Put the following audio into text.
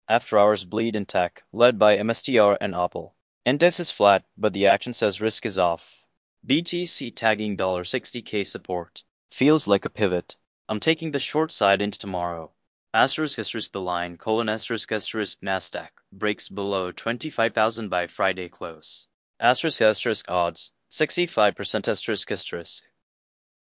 After hours bleed in tech, led by MSTR and Apple. Index is flat, but the action says risk is off. BTC tagging $60K support. Feels like a pivot. I'm taking the short side into tomorrow. Asterisk the line, colon asterisk Nasdaq breaks below 25,000 by Friday close. Asterisk odds, 65% asterisk.